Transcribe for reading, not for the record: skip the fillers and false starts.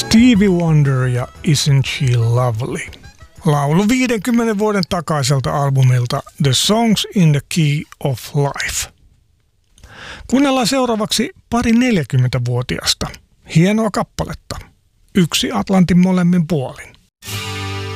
Stevie Wonder ja Isn't She Lovely. Laulu 50 vuoden takaiselta albumilta The Songs in the Key of Life. Kuunnellaan seuraavaksi pari 40-vuotiasta. Hienoa kappaletta. Yksi Atlantin molemmin puolin.